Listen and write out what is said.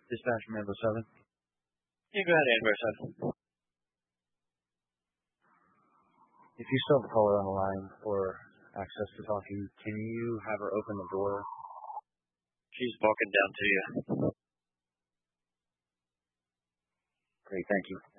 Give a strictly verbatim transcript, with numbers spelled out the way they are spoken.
Dispatch from Amber seven. Yeah, go ahead, Amber seven. If you still have a caller on the line for access to talking, can you have her open the door? She's walking down to you. Great, thank you.